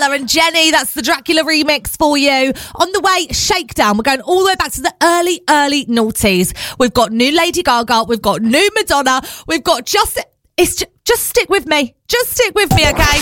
Bella and Jenny. That's the Dracula remix for you. On the way, Shakedown. We're going all the way back to the early noughties. We've got new Lady Gaga. We've got new Madonna. We've got just stick with me. Just stick with me, okay?